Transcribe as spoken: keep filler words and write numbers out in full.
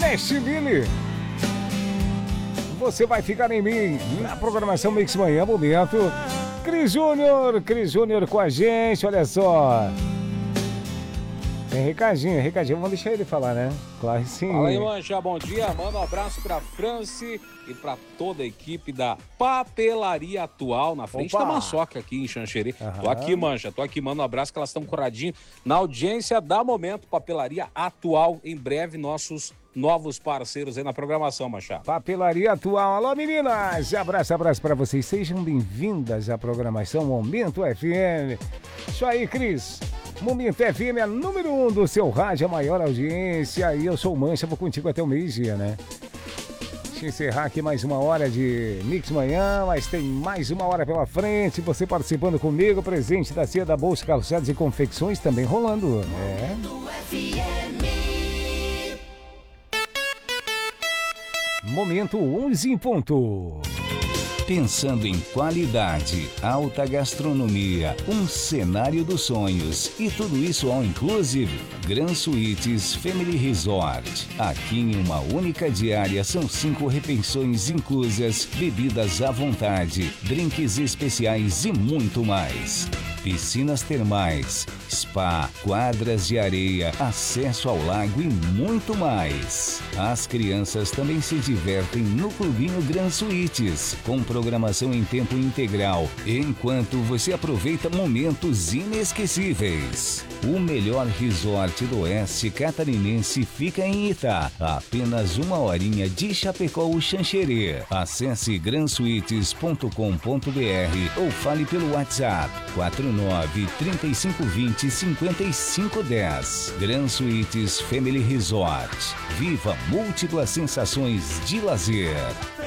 West Mille. Você vai ficar em mim na programação Mix Manhã, momento. Cris Júnior, Cris Júnior com a gente, olha só. Tem recadinho, recadinho, vamos deixar ele falar, né? Claro que sim. Fala aí, Mancha, bom dia. Manda um abraço pra Franci e pra toda a equipe da Papelaria Atual, na frente Opa. da Maçoca aqui em Xanxerê. Aham. Tô aqui, Mancha, tô aqui, manda um abraço que elas estão coradinho na audiência da Momento Papelaria Atual. Em breve, nossos novos parceiros aí na programação, Mancha. Papelaria Atual. Alô, meninas! Abraço, abraço pra vocês. Sejam bem-vindas à programação Momento F M. Isso aí, Cris. Momento F M é número um do seu rádio, a maior audiência. E eu sou o Mancha, vou contigo até o meio-dia, né? Deixa eu encerrar aqui mais uma hora de Mix Manhã, mas tem mais uma hora pela frente. Você participando comigo, presente da Cia da Bolsa Calçados e Confecções também rolando. É. Momento onze em ponto. Pensando em qualidade, alta gastronomia, um cenário dos sonhos e tudo isso all inclusive, Gran Suites Family Resort. Aqui em uma única diária são cinco refeições inclusas, bebidas à vontade, drinks especiais e muito mais. Piscinas termais, spa, quadras de areia, acesso ao lago e muito mais. As crianças também se divertem no Clubinho Gran Suites, com programação em tempo integral, enquanto você aproveita momentos inesquecíveis. O melhor resort do oeste catarinense fica em Itá, a apenas uma horinha de Chapecó ou Xanxerê. Acesse gran suites ponto com ponto b r ou fale pelo WhatsApp quatro nove, três cinco dois zero, cinco cinco um zero. Gran Suites Family Resort. Viva múltiplas sensações de lazer.